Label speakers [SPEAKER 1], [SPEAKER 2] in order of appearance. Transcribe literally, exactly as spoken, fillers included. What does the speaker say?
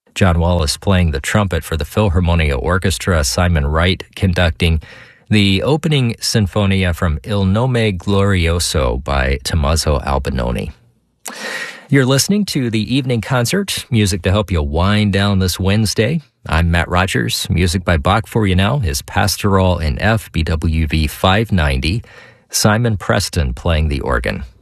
[SPEAKER 1] John Wallace playing the trumpet for the Philharmonia Orchestra, Simon Wright conducting the opening Sinfonia from Il Nome Glorioso by Tommaso Albinoni. You're listening to the Evening Concert, music to help you wind down this Wednesday. I'm Matt Rogers. Music by Bach for you now is Pastoral in F, B W V five ninety. Simon Preston playing the organ.